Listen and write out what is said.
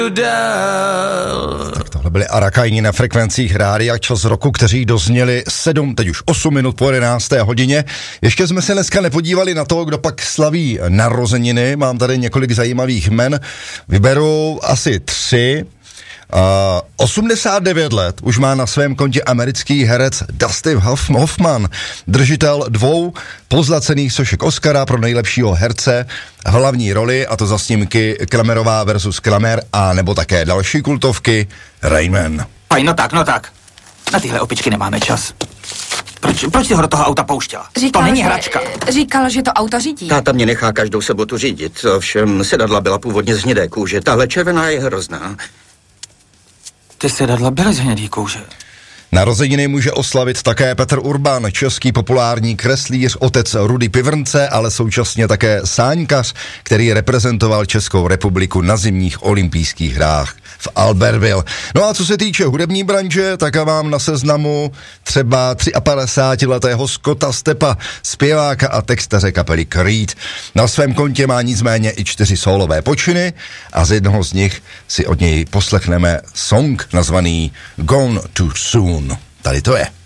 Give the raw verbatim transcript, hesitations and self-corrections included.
Tak tohle byly Arakajni na frekvencích Rádia Čas roku, kteří dozněli sedm, teď už osm minut po jedenácté hodině. Ještě jsme se dneska nepodívali na to, kdo pak slaví narozeniny. Mám tady několik zajímavých jmen. Vyberu asi tři. Uh, osmdesát devět let už má na svém kontě americký herec Dustin Hoffman, držitel dvou pozlacených sošek Oscara pro nejlepšího herce hlavní roli, a to za snímky Kramerová versus Kramer a nebo také další kultovky Rain Man. Aj, no tak, no tak. Na tyhle opičky nemáme čas. Proč, proč jsi ho do toho auta pouštěla? Říkal, to není že, hračka. Říkal, že to auto řídí. Táta mě nechá každou sobotu řídit, ovšem sedadla byla původně z hnědé kůže, tahle červená je hrozná. Ty sedadla byly z hnědý kůže. Narozeniny může oslavit také Petr Urban, český populární kreslíř, otec Rudy Pivrnce, ale současně také sáňkař, který reprezentoval Českou republiku na zimních olympijských hrách v Albertville. No a co se týče hudební branže, tak já mám na seznamu třeba padesátitříletého Scotta Steppa, zpěváka a textaře kapely Creed. Na svém kontě má nicméně i čtyři solové počiny a z jednoho z nich si od něj poslechneme song nazvaný Gone Too Soon. Tady to je.